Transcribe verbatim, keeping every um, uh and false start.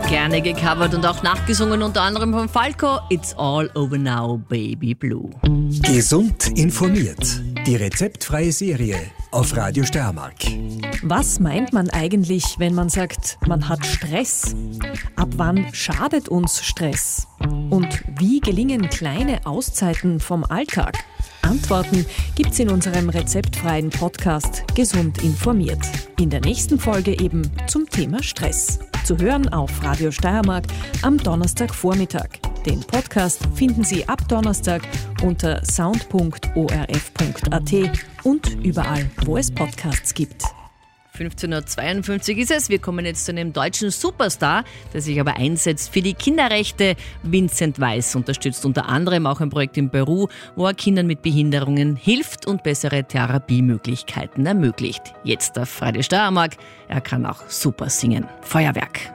Gerne gecovert und auch nachgesungen, unter anderem von Falco. It's all over now, baby blue. Gesund informiert. Die rezeptfreie Serie auf Radio Steiermark. Was meint man eigentlich, wenn man sagt, man hat Stress? Ab wann schadet uns Stress? Und wie gelingen kleine Auszeiten vom Alltag? Antworten gibt's in unserem rezeptfreien Podcast Gesund informiert. In der nächsten Folge eben zum Thema Stress. Zu hören auf Radio Steiermark am Donnerstagvormittag. Den Podcast finden Sie ab Donnerstag unter sound punkt o r f punkt a t und überall, wo es Podcasts gibt. fünfzehn Uhr zweiundfünfzig ist es. Wir kommen jetzt zu einem deutschen Superstar, der sich aber einsetzt für die Kinderrechte. Vincent Weiss unterstützt unter anderem auch ein Projekt in Peru, wo er Kindern mit Behinderungen hilft und bessere Therapiemöglichkeiten ermöglicht. Jetzt auf Radio Steiermark. Er kann auch super singen. Feuerwerk.